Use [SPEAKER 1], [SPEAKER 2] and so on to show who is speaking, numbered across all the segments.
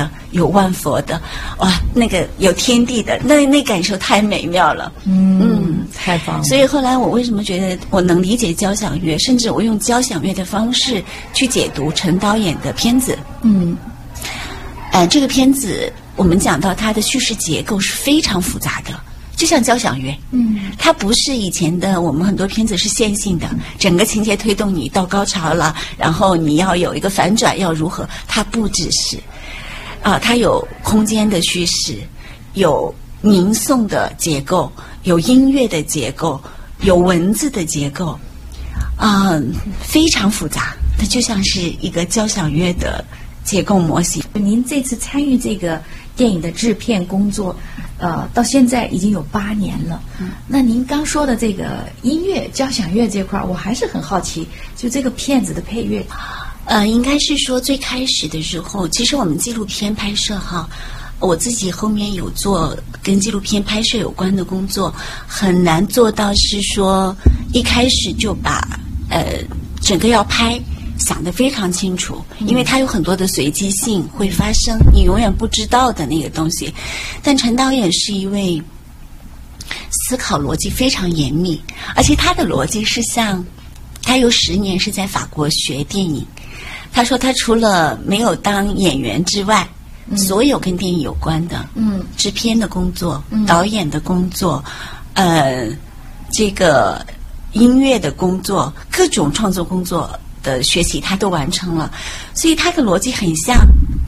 [SPEAKER 1] 的，有万佛的，哇，那个有天地的，那感受太美妙了。
[SPEAKER 2] 太棒了。
[SPEAKER 1] 所以后来我为什么觉得我能理解交响乐，甚至我用交响乐的方式去解读陈导演的片子。这个片子我们讲到它的叙事结构是非常复杂的，就像交响乐。它不是以前的我们很多片子是线性的，整个情节推动你到高潮了，然后你要有一个反转，要如何？它不只是它有空间的叙事，有吟诵的结构，有音乐的结构，有文字的结构，非常复杂。它就像是一个交响乐的结构模型。
[SPEAKER 2] 您这次参与这个电影的制片工作，到现在已经有8年了。那您刚说的这个音乐、交响乐这块，我还是很好奇，就这个片子的配乐。
[SPEAKER 1] 应该是说最开始的时候，其实我们纪录片拍摄我自己后面有做跟纪录片拍摄有关的工作，很难做到是说一开始就把整个要拍想得非常清楚，因为它有很多的随机性会发生，你永远不知道的那个东西。但陈导演是一位思考逻辑非常严密，而且他的逻辑是他有10年是在法国学电影。他说他除了没有当演员之外，所有跟电影有关的，制片的工作，导演的工作，这个音乐的工作，各种创作工作的学习他都完成了。所以他的逻辑很像，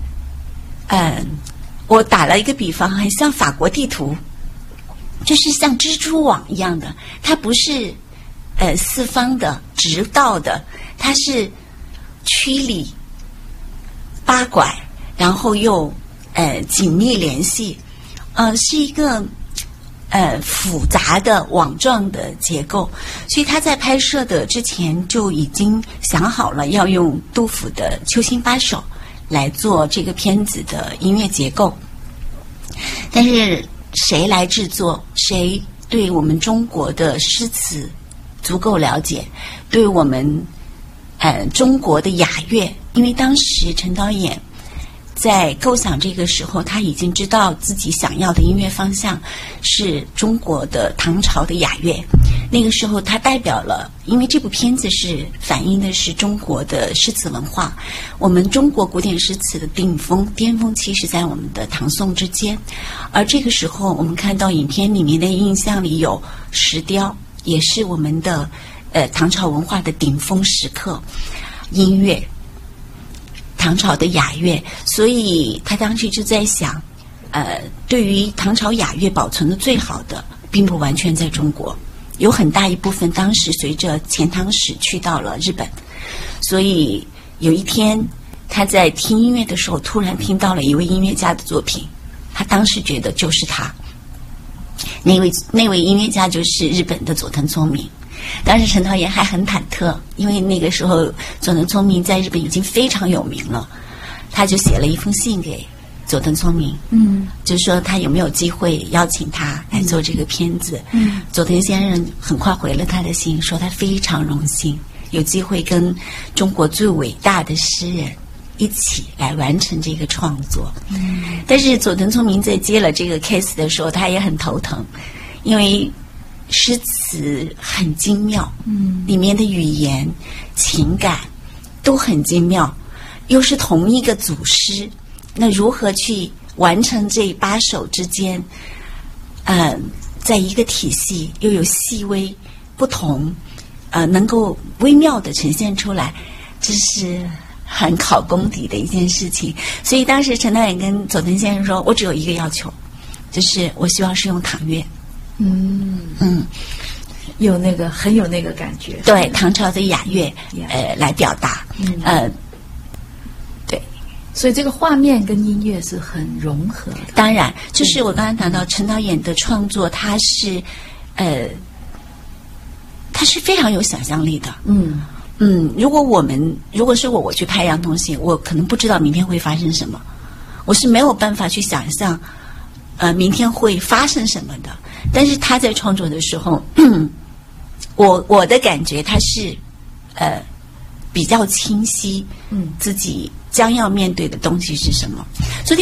[SPEAKER 1] 我打了一个比方，很像法国地图，就是像蜘蛛网一样的，它不是四方的直道的，它是曲里八拐，然后又紧密联系，是一个复杂的网状的结构。所以他在拍摄的之前就已经想好了要用杜甫的《秋兴8首》来做这个片子的音乐结构。但是谁来制作，谁对我们中国的诗词足够了解，对我们中国的雅乐，因为当时陈导演在构想这个时候，他已经知道自己想要的音乐方向是中国的唐朝的雅乐。那个时候他代表了，因为这部片子是反映的是中国的诗词文化，我们中国古典诗词的巅峰期是在我们的唐宋之间。而这个时候我们看到影片里面的印象里有石雕，也是我们的唐朝文化的顶峰时刻，音乐，唐朝的雅乐。所以他当时就在想，对于唐朝雅乐保存的最好的并不完全在中国，有很大一部分当时随着遣唐使去到了日本。所以有一天他在听音乐的时候，突然听到了一位音乐家的作品，他当时觉得就是他，那位音乐家就是日本的佐藤聪明。当时陈导演还很忐忑，因为那个时候佐藤聪明在日本已经非常有名了，他就写了一封信给佐藤聪明，就说他有没有机会邀请他来做这个片子。佐藤先生很快回了他的信，说他非常荣幸有机会跟中国最伟大的诗人一起来完成这个创作。但是佐藤聪明在接了这个 case 的时候，他也很头疼，因为诗词很精妙，里面的语言情感都很精妙，又是同一个组诗，那如何去完成这8首之间在一个体系又有细微不同，能够微妙的呈现出来，这是很考功底的一件事情。所以当时陈导演跟佐藤先生说，我只有一个要求，就是我希望是用唐乐。
[SPEAKER 2] 有那个很有那个感觉，
[SPEAKER 1] 对唐朝的雅乐来表达。对，
[SPEAKER 2] 所以这个画面跟音乐是很融合的。
[SPEAKER 1] 当然就是我刚才谈到陈导演的创作，他是非常有想象力的。如果是我去拍一样东西，我可能不知道明天会发生什么，我是没有办法去想象明天会发生什么的。但是他在创作的时候，我的感觉他是比较清晰，自己将要面对的东西是什么。昨天